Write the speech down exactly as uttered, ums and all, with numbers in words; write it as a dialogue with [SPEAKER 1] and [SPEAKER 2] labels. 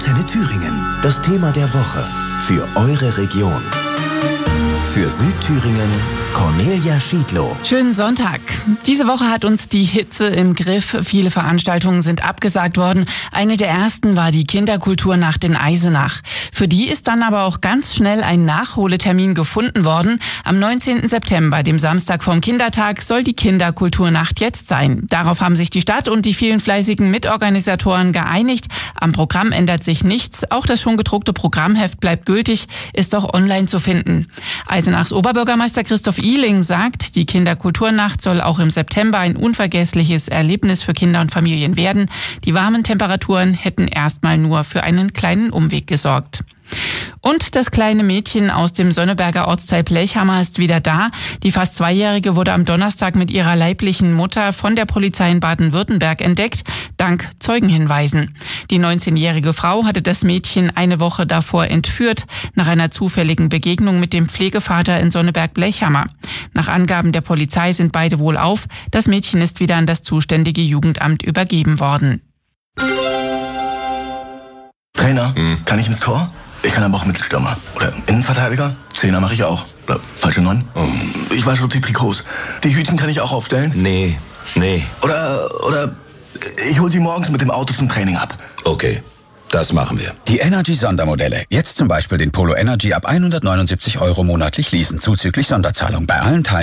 [SPEAKER 1] Antenne Thüringen. Das Thema der Woche für eure Region. Für Südthüringen Cornelia Schiedlow.
[SPEAKER 2] Schönen Sonntag. Diese Woche hat uns die Hitze im Griff. Viele Veranstaltungen sind abgesagt worden. Eine der ersten war die Kinderkulturnacht in Eisenach. Für die ist dann aber auch ganz schnell ein Nachholetermin gefunden worden. Am neunzehnten September, dem Samstag vorm Kindertag, soll die Kinderkulturnacht jetzt sein. Darauf haben sich die Stadt und die vielen fleißigen Mitorganisatoren geeinigt. Am Programm ändert sich nichts. Auch das schon gedruckte Programmheft bleibt gültig, ist auch online zu finden. Eisenachs Oberbürgermeister Christoph Ihling sagt, die Kinderkulturnacht soll auch im September ein unvergessliches Erlebnis für Kinder und Familien werden. Die warmen Temperaturen hätten erstmal nur für einen kleinen Umweg gesorgt. Und das kleine Mädchen aus dem Sonneberger Ortsteil Blechhammer ist wieder da. Die fast Zweijährige wurde am Donnerstag mit ihrer leiblichen Mutter von der Polizei in Baden-Württemberg entdeckt, dank Zeugenhinweisen. Die neunzehnjährige Frau hatte das Mädchen eine Woche davor entführt, nach einer zufälligen Begegnung mit dem Pflegevater in Sonneberg-Blechhammer. Nach Angaben der Polizei sind beide wohlauf. Das Mädchen ist wieder an das zuständige Jugendamt übergeben worden.
[SPEAKER 3] Trainer, hm. kann ich ins Tor? Ich kann aber auch Mittelstürmer. Oder Innenverteidiger. Zehner mache ich auch. Oder falsche Neun. Oh. Ich weiß schon die Trikots. Die Hütchen kann ich auch aufstellen?
[SPEAKER 4] Nee, nee.
[SPEAKER 3] Oder, oder ich hol sie morgens mit dem Auto zum Training ab.
[SPEAKER 4] Okay, das machen wir.
[SPEAKER 5] Die Energy-Sondermodelle. Jetzt zum Beispiel den Polo Energy ab hundertneunundsiebzig Euro monatlich leasen, zuzüglich Sonderzahlung bei allen Teilen.